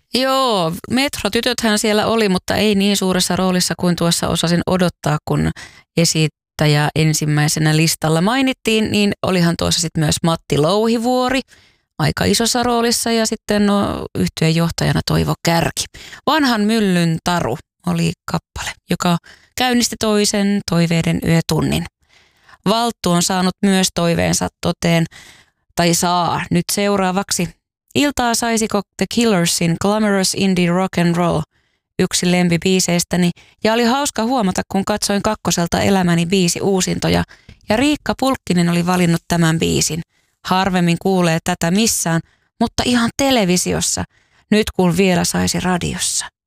Joo, Metro-tytöthän siellä oli, mutta ei niin suuressa roolissa kuin tuossa osasin odottaa, kun esittäjä ensimmäisenä listalla mainittiin, niin olihan tuossa sitten myös Matti Louhivuori aika isossa roolissa ja sitten yhtyeen johtajana Toivo Kärki. Vanhan myllyn taru oli kappale, joka käynnisti toisen toiveiden yötunnin. Valttu on saanut myös toiveensa toteen, tai saa nyt seuraavaksi. Iltaa saisiko The Killersin Glamorous Indie Rock and Roll, yksi lempibiiseistäni, ja oli hauska huomata, kun katsoin kakkoselta Elämäni biisi uusintoja, ja Riikka Pulkkinen oli valinnut tämän biisin. Harvemmin kuulee tätä missään, mutta ihan televisiossa, nyt kun vielä saisi radiossa.